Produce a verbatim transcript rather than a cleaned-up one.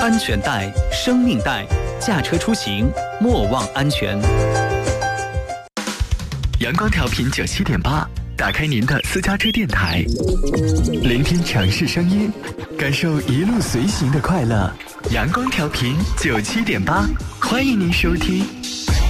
安全带，生命带，驾车出行莫忘安全。 阳光调频九七点八，打开您的私家车电台，聆听城市声音，感受一路随行的快乐。阳光调频九七点八，欢迎您收听。